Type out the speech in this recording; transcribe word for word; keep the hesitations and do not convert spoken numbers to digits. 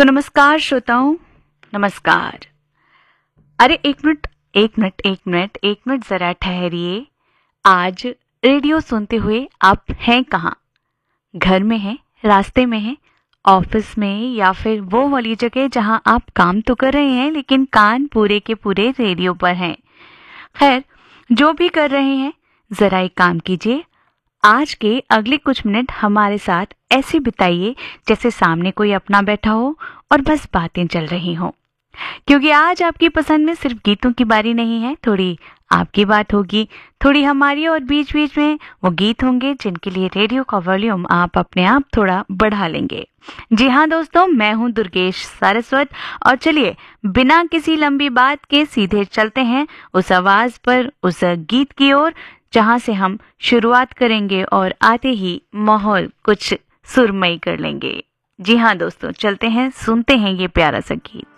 तो नमस्कार श्रोताओं, नमस्कार। अरे एक मिनट एक मिनट एक मिनट एक मिनट जरा ठहरिए। आज रेडियो सुनते हुए आप हैं कहाँ? घर में हैं, रास्ते में हैं, ऑफिस में, या फिर वो वाली जगह जहां आप काम तो कर रहे हैं लेकिन कान पूरे के पूरे रेडियो पर हैं। खैर, जो भी कर रहे हैं, जरा एक काम कीजिए, आज के अगले कुछ मिनट हमारे साथ ऐसे बिताइए जैसे सामने कोई अपना बैठा हो और बस बातें चल रही हों। क्योंकि आज आपकी पसंद में सिर्फ गीतों की बारी नहीं है, थोड़ी आपकी बात होगी, थोड़ी हमारी, और बीच बीच में वो गीत होंगे जिनके लिए रेडियो का वॉल्यूम आप अपने आप थोड़ा बढ़ा लेंगे। जी हाँ दोस्तों, मैं हूँ दुर्गेश सारस्वत, और चलिए बिना किसी लंबी बात के सीधे चलते हैं उस आवाज पर, उस गीत की ओर जहां से हम शुरुआत करेंगे और आते ही माहौल कुछ सुरमई कर लेंगे। जी हाँ दोस्तों, चलते हैं, सुनते हैं ये प्यारा सा गीत।